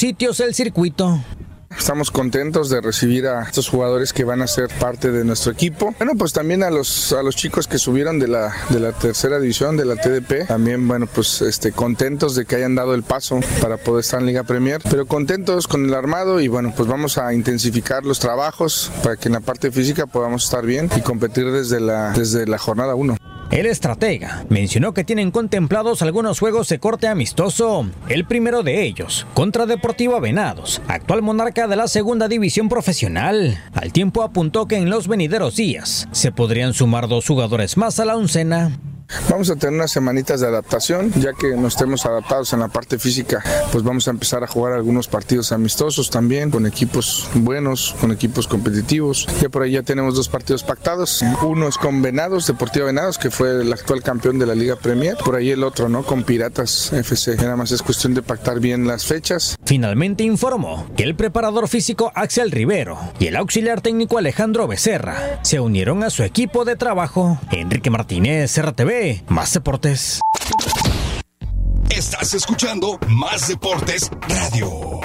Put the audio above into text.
sitios el circuito. Estamos contentos de recibir a estos jugadores que van a ser parte de nuestro equipo. Bueno, pues también a los chicos que subieron de la tercera división, de la TDP. También, bueno, pues contentos de que hayan dado el paso para poder estar en Liga Premier. Pero contentos con el armado y bueno, pues vamos a intensificar los trabajos para que en la parte física podamos estar bien y competir desde la jornada 1. El estratega mencionó que tienen contemplados algunos juegos de corte amistoso. El primero de ellos, contra Deportivo Venados, actual monarca de la segunda división profesional. Al tiempo apuntó que en los venideros días se podrían sumar 2 jugadores más a la oncena. Vamos a tener unas semanitas de adaptación, ya que nos estemos adaptados en la parte física, pues vamos a empezar a jugar algunos partidos amistosos también, con equipos buenos, con equipos competitivos. Ya por ahí ya tenemos 2 partidos pactados, uno es con Venados, Deportivo Venados, que fue el actual campeón de la Liga Premier, por ahí el otro, ¿no? Con Piratas FC. Nada más es cuestión de pactar bien las fechas. Finalmente informó que el preparador físico Axel Rivero y el auxiliar técnico Alejandro Becerra se unieron a su equipo de trabajo. Enrique Martínez, RTV. Más Deportes. Estás escuchando Más Deportes Radio.